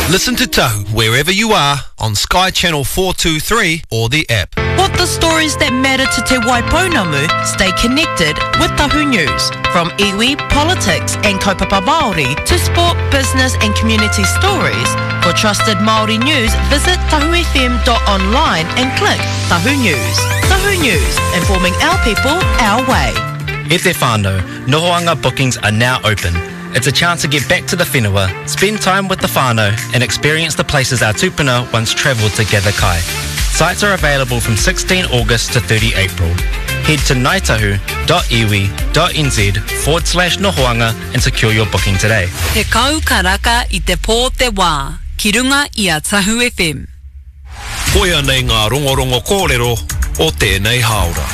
Listen to Tahu wherever you are on Sky Channel 423 or the app. Want the stories that matter to Te Waipounamu? Stay connected with Tahu News. From iwi, politics and kaupapa Māori to sport, business and community stories. For trusted Māori news, visit tahufm.online and click Tahu News. Tahu News, informing our people our way. E te whānau, Nohoanga bookings are now open. It's a chance to get back to the whenua, spend time with the whānau and experience the places our tupuna once travelled to gather kai. Sites are available from 16 August to 30 April. Head to naitahu.iwi.nz/Nohoanga and secure your booking today. Te kau karaka I te pō te wā, ki runga I a Tahu FM. Koia nei ngā rongorongo kōrero o tēnei haora.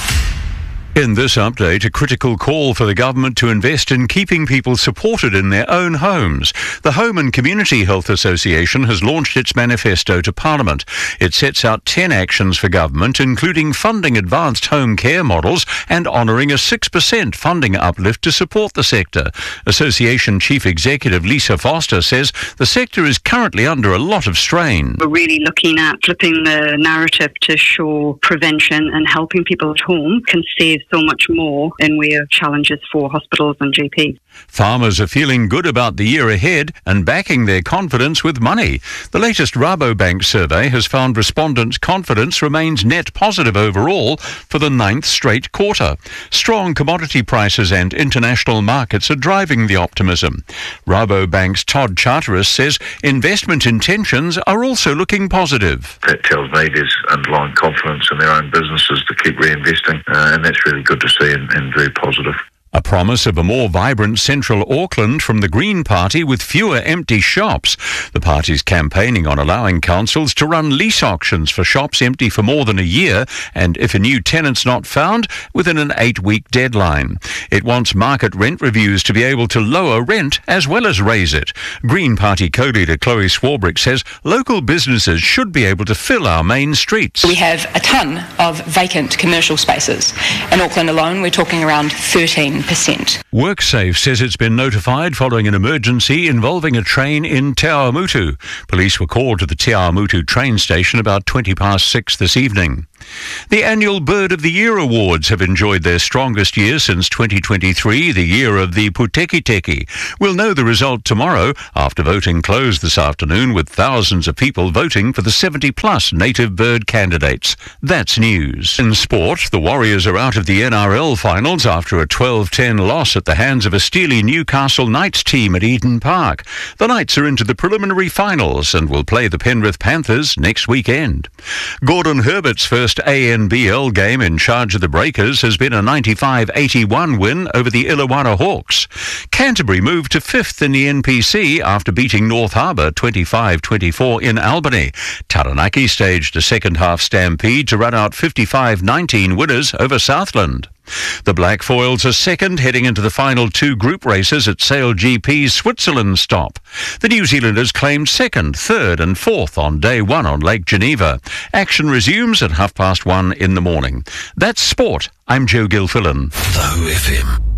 In this update, a critical call for the government to invest in keeping people supported in their own homes. The Home and Community Health Association has launched its manifesto to Parliament. It sets out 10 actions for government, including funding advanced home care models and honouring a 6% funding uplift to support the sector. Association Chief Executive Lisa Foster says the sector is currently under a lot of strain. We're really looking at flipping the narrative to show prevention and helping people at home can save so much more and we have challenges for hospitals and GPs. Farmers are feeling good about the year ahead and backing their confidence with money. The latest Rabobank survey has found respondents' confidence remains net positive overall for the 9th straight quarter. Strong commodity prices and international markets are driving the optimism. Rabobank's Todd Charteris says investment intentions are also looking positive. That tells me there's underlying confidence in their own businesses to keep reinvesting, and that's really good to see and very positive. A promise of a more vibrant central Auckland from the Green Party with fewer empty shops. The party's campaigning on allowing councils to run lease auctions for shops empty for more than a year and, if a new tenant's not found, within an 8-week deadline. It wants market rent reviews to be able to lower rent as well as raise it. Green Party co-leader Chloe Swarbrick says local businesses should be able to fill our main streets. We have a ton of vacant commercial spaces. In Auckland alone, we're talking around 13%. WorkSafe says it's been notified following an emergency involving a train in Te Awamutu. Police were called to the Te Awamutu train station about 6:20 this evening. The annual Bird of the Year Awards have enjoyed their strongest year since 2023, the year of the Putekiteki. We'll know the result tomorrow after voting closed this afternoon with thousands of people voting for the 70-plus native bird candidates. That's news. In sport, the Warriors are out of the NRL finals after a 12-10 loss at the hands of a steely Newcastle Knights team at Eden Park. The Knights are into the preliminary finals and will play the Penrith Panthers next weekend. Gordon Herbert's first ANBL game in charge of the Breakers has been a 95-81 win over the Illawarra Hawks. Canterbury moved to 5th in the NPC after beating North Harbour 25-24 in Albany. Taranaki staged a second-half stampede to run out 55-19 winners over Southland. The Black Foils are second, heading into the final 2 group races at Sail GP's Switzerland stop. The New Zealanders claimed 2nd, 3rd and 4th on day 1 on Lake Geneva. Action resumes at 1:30 in the morning. That's sport. I'm Joe Gilfillan. Tahu FM.